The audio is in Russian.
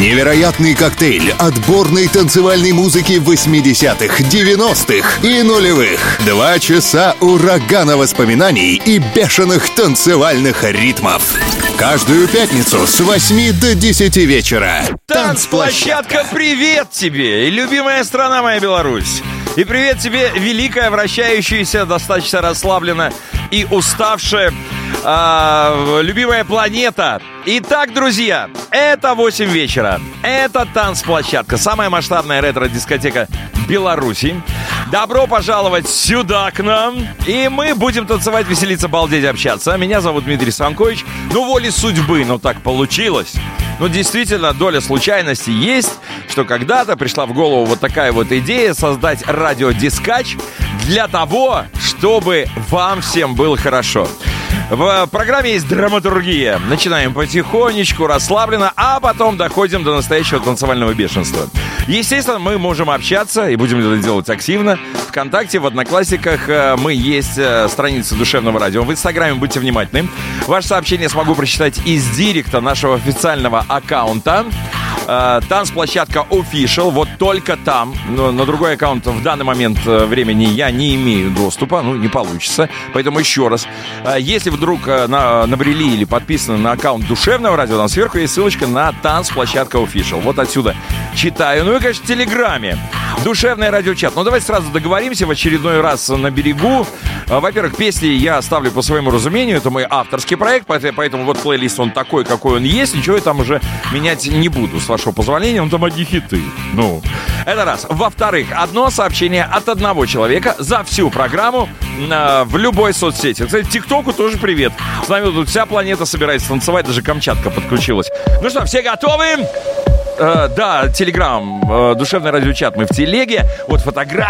Невероятный коктейль отборной танцевальной музыки 80-х, 90-х и нулевых. 2 часа урагана воспоминаний и бешеных танцевальных ритмов. Каждую пятницу с 8 до 10 вечера. Танцплощадка, привет тебе! И любимая страна моя Беларусь. И привет тебе, великая, вращающаяся, достаточно расслабленно и уставшая любимая планета. Итак, друзья, это 8 вечера. Это танцплощадка, самая масштабная ретро-дискотека Беларуси. Добро пожаловать сюда к нам. И мы будем танцевать, веселиться, балдеть, общаться. Меня зовут Дмитрий Станкович. Волей судьбы, так получилось. Действительно, доля случайности есть, что когда-то пришла в голову вот такая вот идея создать радиодискач для того, чтобы вам всем было хорошо. В программе есть драматургия. Начинаем потихонечку, расслабленно, а потом доходим до настоящего танцевального бешенства. Естественно, мы можем общаться и будем это делать активно. ВКонтакте, в Одноклассниках мы есть страница Душевного радио. В Инстаграме будьте внимательны. Ваше сообщение смогу прочитать из директа нашего официального аккаунта. Танцплощадка Official, вот только там. На другой аккаунт в данный момент времени я не имею доступа, не получится. Поэтому еще раз, если вдруг набрели или подписаны на аккаунт Душевного радио, там сверху есть ссылочка на Танцплощадка Official. Вот отсюда читаю. И, конечно, в Телеграме Душевный радиочат. Давайте сразу договоримся в очередной раз на берегу. Во-первых, песни я оставлю по своему разумению. Это мой авторский проект, поэтому вот плейлист он такой, какой он есть. Ничего я там уже менять не буду, с вашего позволения. Он там одни хиты. Это раз. Во-вторых, одно сообщение от одного человека за всю программу в любой соцсети. Кстати, ТикТоку тоже привет. С нами тут вся планета собирается танцевать, даже Камчатка подключилась. Ну что, все готовы? Да, Телеграм, Душевный радиочат, мы в телеге. Вот фотографии